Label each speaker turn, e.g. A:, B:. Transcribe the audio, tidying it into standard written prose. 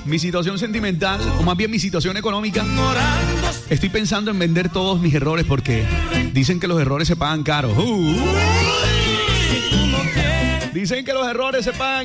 A: mi situación sentimental, o más bien mi situación económica, estoy pensando en vender todos mis errores porque dicen que los errores se pagan caros. Dicen que los errores se pagan